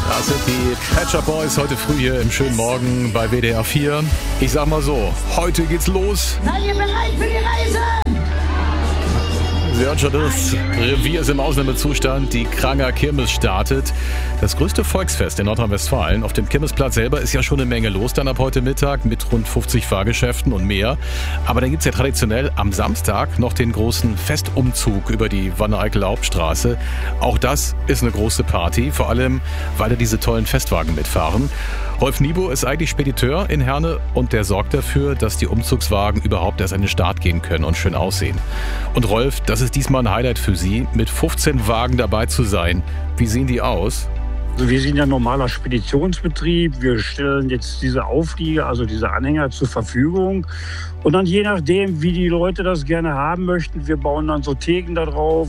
Das sind die Pet Shop Boys heute früh hier im schönen Morgen bei WDR 4. Ich sag mal so, heute geht's los. Seid ihr bereit für die Reise? Sie hören schon, das Revier ist im Ausnahmezustand. Die Kranger Kirmes startet. Das größte Volksfest in Nordrhein-Westfalen. Auf dem Kirmesplatz selber ist ja schon eine Menge los dann ab heute Mittag mit rund 50 Fahrgeschäften und mehr. Aber dann gibt's ja traditionell am Samstag noch den großen Festumzug über die Wanne-Eickel-Hauptstraße. Auch das ist eine große Party, vor allem, weil da diese tollen Festwagen mitfahren. Rolf Niebo ist eigentlich Spediteur in Herne und der sorgt dafür, dass die Umzugswagen überhaupt erst an den Start gehen können und schön aussehen. Und Rolf, das ist diesmal ein Highlight für Sie, mit 15 Wagen dabei zu sein. Wie sehen die aus? Also wir sind ja ein normaler Speditionsbetrieb. Wir stellen jetzt diese Auflieger, also diese Anhänger zur Verfügung. Und dann je nachdem, wie die Leute das gerne haben möchten, wir bauen dann so Theken da drauf,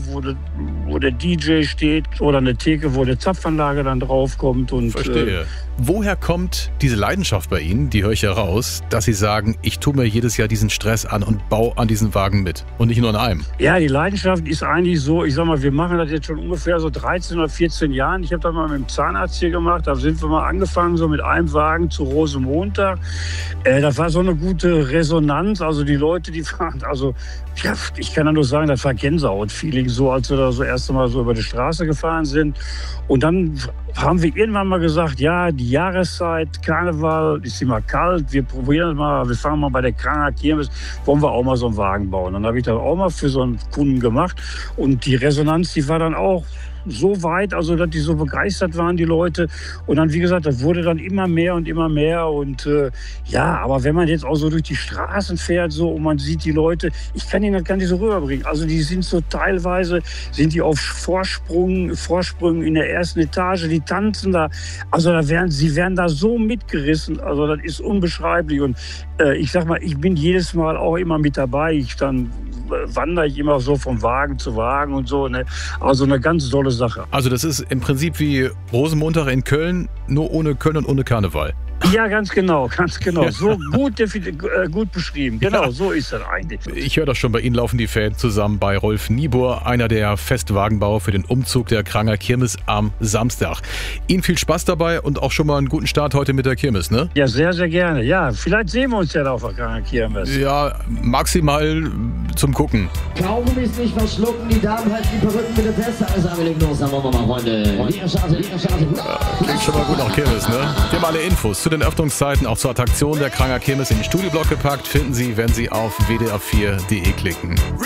wo der DJ steht oder eine Theke, wo eine Zapfanlage dann drauf kommt. Und, Verstehe. Woher kommt diese Leidenschaft bei Ihnen, die höre ich ja raus, dass Sie sagen, ich tue mir jedes Jahr diesen Stress an und baue an diesen Wagen mit und nicht nur an einem? Ja, die Leidenschaft ist eigentlich so, ich sag mal, wir machen das jetzt schon ungefähr so 13 oder 14 Jahren. Ich habe das mal mit dem Zahnarzt hier gemacht, da sind wir mal angefangen, so mit einem Wagen zu Rosenmontag. Das war so eine gute Resonanz, also die Leute, die fahren, also ja, ich kann ja nur sagen, das war Gänsehaut-Feeling, so als wir da so erst einmal so über die Straße gefahren sind. Und dann haben wir irgendwann mal gesagt, ja, die Jahreszeit, Karneval, ist immer kalt, wir probieren das mal, wir fangen mal bei der Kranger Kirmes, wollen wir auch mal so einen Wagen bauen. Dann habe ich das auch mal für so einen Kunden gemacht und die Resonanz, die war dann auch so weit, also dass die so begeistert waren, die Leute. Und dann, wie gesagt, das wurde dann immer mehr und immer mehr. Und ja, aber wenn man jetzt auch so durch die Straßen fährt so und man sieht die Leute, ich kann ihnen das gar nicht so rüberbringen. Also die sind so teilweise, sind die auf Vorsprüngen in der ersten Etage, die tanzen da. Also sie werden da so mitgerissen. Also das ist unbeschreiblich. Und ich sag mal, ich bin jedes Mal auch immer mit dabei. Dann wandere ich immer so von Wagen zu Wagen und so. Ne? Also eine ganz tolle Sache. Also das ist im Prinzip wie Rosenmontag in Köln, nur ohne Köln und ohne Karneval. Ja, ganz genau. So gut beschrieben. Genau, ja. So ist das eigentlich. Ich höre doch schon, bei Ihnen laufen die Fäden zusammen bei Rolf Niebur, einer der Festwagenbauer für den Umzug der Kranger Kirmes am Samstag. Ihnen viel Spaß dabei und auch schon mal einen guten Start heute mit der Kirmes, ne? Ja, sehr, sehr gerne. Ja, vielleicht sehen wir uns ja da auf der Kranger Kirmes. Ja, maximal zum Gucken. Kaugummis nicht verschlucken, die Damen halten die Perücken bitte fest. Alles angelegt, los, dann wollen wir mal, Freunde. Klingt schon mal gut nach Kirmes, ne? Wir haben alle Infos zu den Öffnungszeiten, auch zur Attraktion der Kranger Kirmes in den Studioblock gepackt, finden Sie, wenn Sie auf wdr4.de klicken.